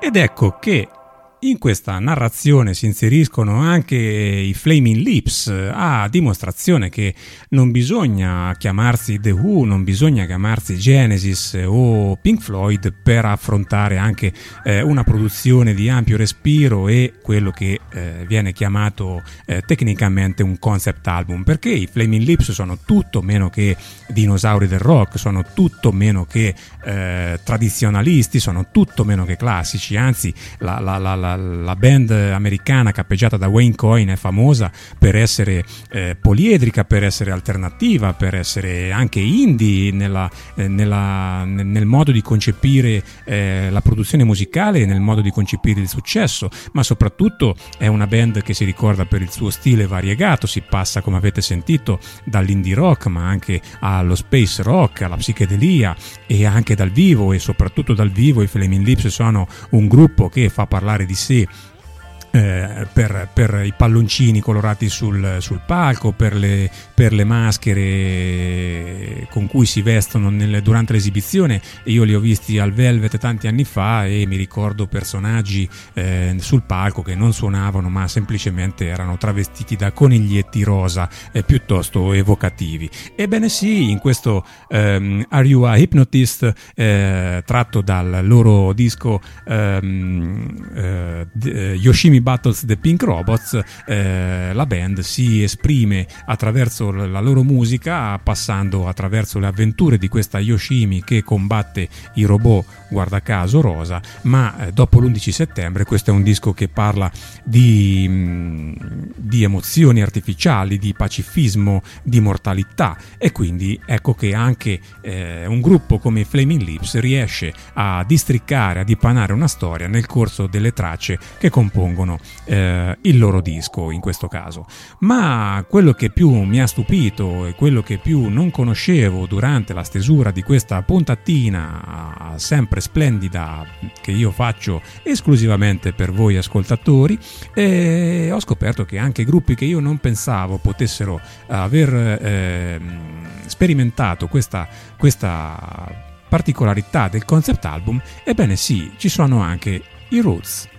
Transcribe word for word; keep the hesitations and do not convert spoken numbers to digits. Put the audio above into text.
Ed ecco che in questa narrazione si inseriscono anche i Flaming Lips, a dimostrazione che non bisogna chiamarsi The Who, non bisogna chiamarsi Genesis o Pink Floyd per affrontare anche eh, una produzione di ampio respiro e quello che eh, viene chiamato eh, tecnicamente un concept album, perché i Flaming Lips sono tutto meno che dinosauri del rock, sono tutto meno che eh, tradizionalisti, sono tutto meno che classici, anzi la, la, la, la la band americana cappeggiata da Wayne Coyne è famosa per essere eh, poliedrica, per essere alternativa, per essere anche indie nella, eh, nella, nel modo di concepire eh, la produzione musicale e nel modo di concepire il successo, ma soprattutto è una band che si ricorda per il suo stile variegato. Si passa, come avete sentito, dall'indie rock ma anche allo space rock, alla psichedelia, e anche dal vivo, e soprattutto dal vivo i Flaming Lips sono un gruppo che fa parlare di sé Eh, per, per i palloncini colorati sul, sul palco, per le, per le maschere con cui si vestono nel, durante l'esibizione. Io li ho visti al Velvet tanti anni fa e mi ricordo personaggi eh, sul palco che non suonavano ma semplicemente erano travestiti da coniglietti rosa eh, piuttosto evocativi. Ebbene sì, in questo ehm, Are You a Hypnotist, eh, tratto dal loro disco ehm, eh, Yoshimi Battles the Pink Robots, eh, la band si esprime attraverso la loro musica, passando attraverso le avventure di questa Yoshimi che combatte i robot, guarda caso rosa, ma eh, dopo l'undici settembre. Questo è un disco che parla di, mh, di emozioni artificiali, di pacifismo, di mortalità, e quindi ecco che anche eh, un gruppo come i Flaming Lips riesce a districcare, a dipanare una storia nel corso delle tracce che compongono Eh, il loro disco in questo caso. Ma quello che più mi ha stupito e quello che più non conoscevo durante la stesura di questa puntatina sempre splendida che io faccio esclusivamente per voi ascoltatori, eh, ho scoperto che anche gruppi che io non pensavo potessero aver eh, sperimentato questa, questa particolarità del concept album, ebbene sì, ci sono anche i Roots.